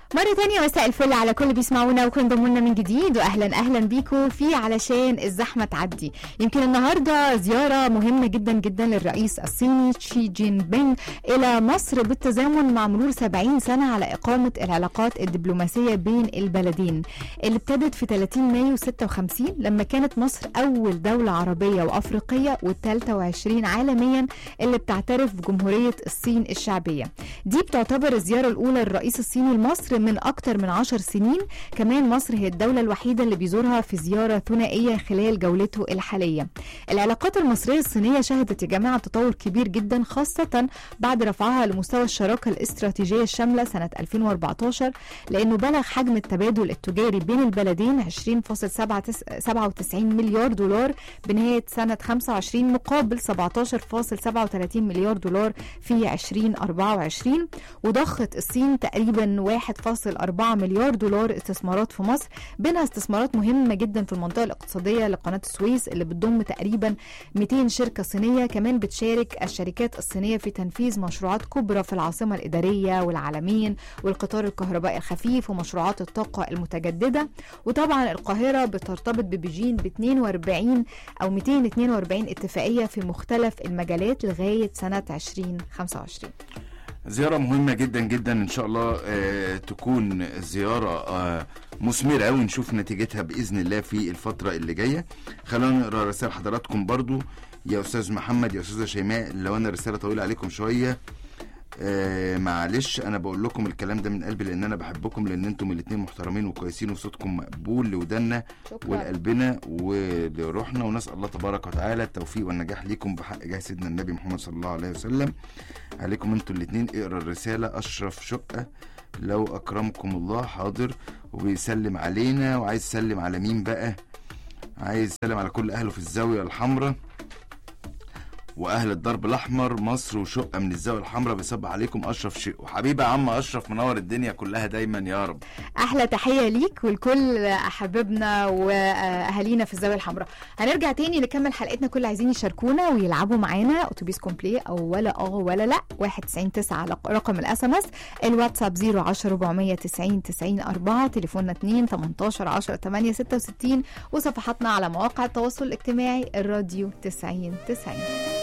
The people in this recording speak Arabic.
مرة تانية مساء الفل على كل بيسمعونا وكل انضموا لنا من جديد، واهلا بيكم في علشان الزحمة تعدي. يمكن النهاردة زيارة مهمة جدا جدا للرئيس الصيني شي جين بينغ إلى مصر بالتزامن مع مرور 70 سنة على إقامة العلاقات الدبلوماسية بين البلدين اللي ابتدت في 30 مايو 56 لما كانت مصر أول دولة عربية وأفريقية وال23 عالميا اللي بتعترف بجمهورية الصين الشعبية. دي بتعتبر الزيارة الأولى للرئيس الصيني لمصر من أكتر من 10 سنين. كمان مصر هي الدولة الوحيدة اللي بيزورها في زيارة ثنائية خلال جولته الحالية. العلاقات المصرية الصينية شهدت يا جماعة تطور كبير جدا، خاصة بعد رفعها لمستوى الشراكة الاستراتيجية الشاملة سنة 2014، لأنه بلغ حجم التبادل التجاري بين البلدين 20.97 مليار دولار بنهاية سنة 25 مقابل 17.37 مليار دولار في 2024. وضخت الصين تقريبا 1.4 مليار دولار استثمارات في مصر، بينها استثمارات مهمة جدا في المنطقة الاقتصادية لقناة السويس اللي بتضم تقريبا 200 شركة صينية. كمان بتشارك الشركات الصينية في تنفيذ مشروعات كبرى في العاصمة الإدارية والعلمين والقطار الكهربائي الخفيف ومشروعات الطاقة المتجددة. وطبعا القاهرة بترتبط ببيجين ب 42 أو 242 اتفاقية في مختلف المجالات لغاية سنة 2025. زيارة مهمة جدا جدا، ان شاء الله تكون زيارة مثمرة ونشوف نتيجتها بإذن الله في الفترة اللي جاية. خلونا نقرأ رسائل حضراتكم برضو يا أستاذ محمد يا أستاذة شيماء. لو أنا رسالة طويلة عليكم شوية معلش، أنا بقول لكم الكلام ده من قلبي لأن أنا بحبكم، لأن أنتم الاتنين محترمين وكويسين وصوتكم مقبول لودنا ولقلبنا ولروحنا، ونسأل الله تبارك وتعالى التوفيق والنجاح ليكم بحق جاه سيدنا النبي محمد صلى الله عليه وسلم. عليكم أنتم الاتنين. اقرأ الرسالة. أشرف شقة لو أكرمكم الله. حاضر. وبيسلم علينا وعايز يسلم على مين بقى؟ عايز يسلم على كل أهله في الزاوية الحمراء واهل الضرب الاحمر مصر، وشقه من الزاويه الحمراء بيصبح عليكم اشرف شيء. وحبيبي يا عم اشرف، منور الدنيا كلها دايما يا رب. احلى تحيه ليك ولكل احبابنا واهالينا في الزاويه الحمراء. هنرجع تاني نكمل حلقتنا. كل عايزين يشاركونا ويلعبوا معانا اتوبيس كومبلي او ولا ولا لا 199 رقم الاس ام اس، الواتساب 010 490 90 4، تليفوننا 2 18 10 8 66، وصفحاتنا على مواقع التواصل الاجتماعي الراديو 90 90.